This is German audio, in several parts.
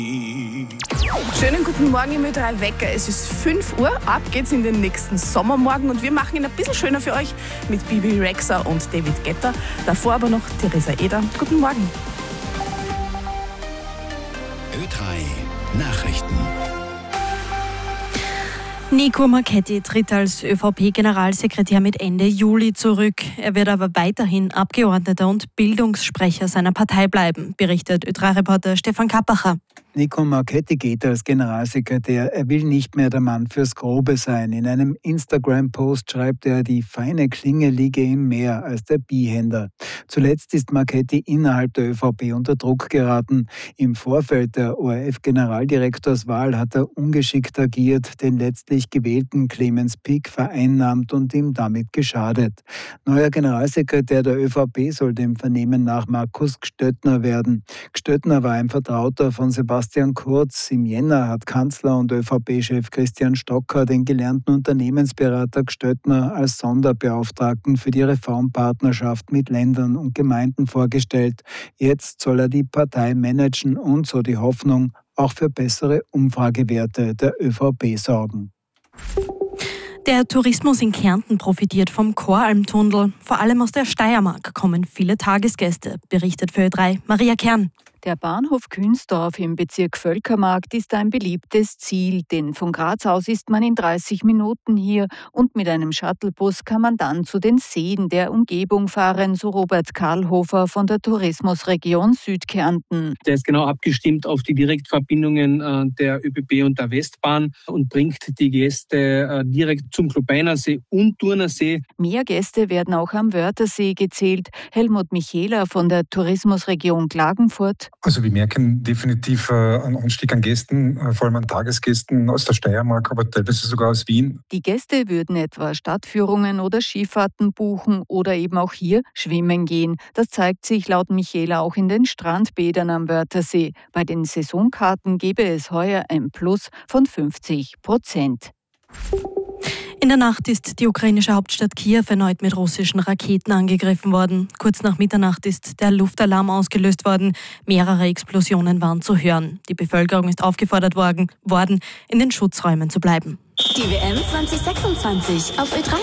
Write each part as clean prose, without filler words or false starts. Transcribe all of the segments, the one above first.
Schönen guten Morgen im Ö3 Wecker. Es ist 5 Uhr, ab geht's in den nächsten Sommermorgen und wir machen ihn ein bisschen schöner für euch mit Bibi Rexha und David Guetta. Davor aber noch Theresa Eder. Guten Morgen. Ö3 Nachrichten. Nico Marchetti tritt als ÖVP-Generalsekretär mit Ende Juli zurück. Er wird aber weiterhin Abgeordneter und Bildungssprecher seiner Partei bleiben, berichtet Ö3-Reporter Stefan Kappacher. Nico Marchetti geht als Generalsekretär. Er will nicht mehr der Mann fürs Grobe sein. In einem Instagram-Post schreibt er, die feine Klinge liege ihm mehr als der Bihänder. Zuletzt ist Marchetti innerhalb der ÖVP unter Druck geraten. Im Vorfeld der ORF-Generaldirektorswahl hat er ungeschickt agiert, den letztlich gewählten Clemens Pick vereinnahmt und ihm damit geschadet. Neuer Generalsekretär der ÖVP soll dem Vernehmen nach Markus Gstöttner werden. Gstöttner war ein Vertrauter von Sebastian Kurz. Im Jänner hat Kanzler und ÖVP-Chef Christian Stocker den gelernten Unternehmensberater Gstöttner als Sonderbeauftragten für die Reformpartnerschaft mit Ländern und Gemeinden vorgestellt. Jetzt soll er die Partei managen und, so die Hoffnung, auch für bessere Umfragewerte der ÖVP sorgen. Der Tourismus in Kärnten profitiert vom Koralmtunnel. Vor allem aus der Steiermark kommen viele Tagesgäste, berichtet für Ö3 Maria Kern. Der Bahnhof Künsdorf im Bezirk Völkermarkt ist ein beliebtes Ziel, denn von Graz aus ist man in 30 Minuten hier und mit einem Shuttlebus kann man dann zu den Seen der Umgebung fahren, so Robert Karlhofer von der Tourismusregion Südkärnten. Der ist genau abgestimmt auf die Direktverbindungen der ÖBB und der Westbahn und bringt die Gäste direkt zum Klubeiner See und Turner See. Mehr Gäste werden auch am Wörthersee gezählt. Helmut Michela von der Tourismusregion Klagenfurt. Also wir merken definitiv einen Anstieg an Gästen, vor allem an Tagesgästen aus der Steiermark, aber teilweise sogar aus Wien. Die Gäste würden etwa Stadtführungen oder Skifahrten buchen oder eben auch hier schwimmen gehen. Das zeigt sich laut Michela auch in den Strandbädern am Wörthersee. Bei den Saisonkarten gebe es heuer ein Plus von 50%. In der Nacht ist die ukrainische Hauptstadt Kiew erneut mit russischen Raketen angegriffen worden. Kurz nach Mitternacht ist der Luftalarm ausgelöst worden. Mehrere Explosionen waren zu hören. Die Bevölkerung ist aufgefordert worden, in den Schutzräumen zu bleiben. Die WM 2026 auf Ö3.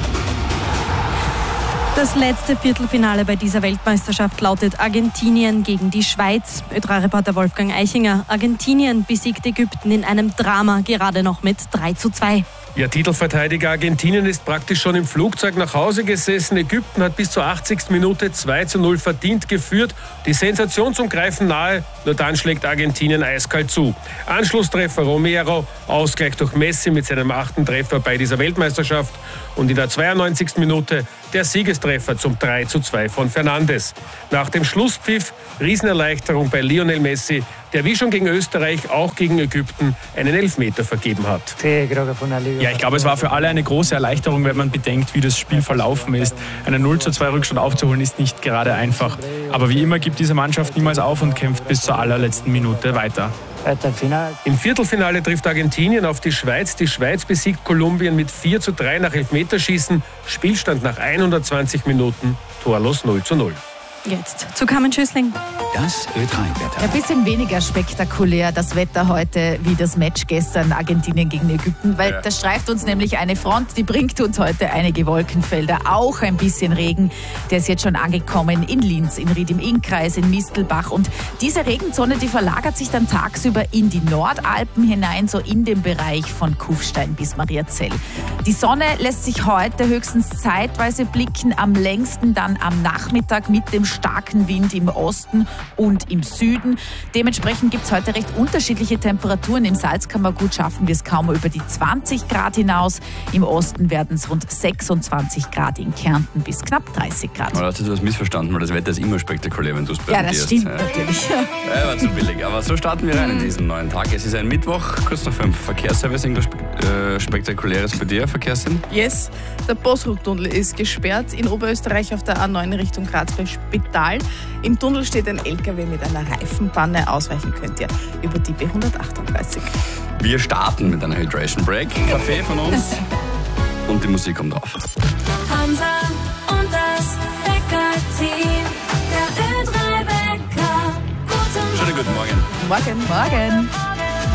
Das letzte Viertelfinale bei dieser Weltmeisterschaft lautet Argentinien gegen die Schweiz. Ö3-Reporter Wolfgang Eichinger. Argentinien besiegt Ägypten in einem Drama gerade noch mit 3:2. Ja, Titelverteidiger Argentinien ist praktisch schon im Flugzeug nach Hause gesessen. Ägypten hat bis zur 80. Minute 2:0 verdient geführt. Die Sensation zum Greifen nahe, nur dann schlägt Argentinien eiskalt zu. Anschlusstreffer Romero, Ausgleich durch Messi mit seinem 8. Treffer bei dieser Weltmeisterschaft. Und in der 92. Minute der Siegestreffer zum 3:2 von Fernandes. Nach dem Schlusspfiff Riesenerleichterung bei Lionel Messi, der wie schon gegen Österreich auch gegen Ägypten einen Elfmeter vergeben hat. Ja, ich glaube, es war für alle eine große Erleichterung, wenn man bedenkt, wie das Spiel verlaufen ist. Einen 0:2 Rückstand aufzuholen ist nicht gerade einfach. Aber wie immer gibt diese Mannschaft niemals auf und kämpft bis zur allerletzten Minute weiter. Im Viertelfinale trifft Argentinien auf die Schweiz. Die Schweiz besiegt Kolumbien mit 4:3 nach Elfmeterschießen. Spielstand nach 120 Minuten, torlos 0:0. Jetzt zu Carmen Schüssling. Das Ö3-Wetter. Ein bisschen weniger spektakulär das Wetter heute wie das Match gestern Argentinien gegen Ägypten, weil das streift uns nämlich eine Front, die bringt uns heute einige Wolkenfelder, auch ein bisschen Regen. Der ist jetzt schon angekommen in Linz, in Ried im Innkreis, in Mistelbach und diese Regenzone, die verlagert sich dann tagsüber in die Nordalpen hinein, so in den Bereich von Kufstein bis Mariazell. Die Sonne lässt sich heute höchstens zeitweise blicken, am längsten dann am Nachmittag mit dem starken Wind im Osten und im Süden. Dementsprechend gibt es heute recht unterschiedliche Temperaturen. Im Salzkammergut schaffen wir es kaum über die 20 Grad hinaus. Im Osten werden es rund 26 Grad, in Kärnten bis knapp 30 Grad. Du hast etwas missverstanden, weil das Wetter ist immer spektakulär, wenn du es präsentierst. Ja, das stimmt natürlich. Ja, war zu billig. Aber so starten wir rein in diesen neuen Tag. Es ist ein Mittwoch, kurz nach 5. Verkehrsservice, irgendwas Spektakuläres bei dir, Verkehrssinn? Yes, der Bosrup-Tunnel ist gesperrt in Oberösterreich auf der A9 Richtung Graz bei Spital. Im Tunnel steht ein LKW mit einer Reifenpanne. Ausweichen könnt ihr über die B138. Wir starten mit einer Hydration Break. Kaffee von uns und die Musik kommt drauf. Hansa und das Wecker-Team, der Ö3-Wecker. Schönen guten Morgen. morgen. Morgen.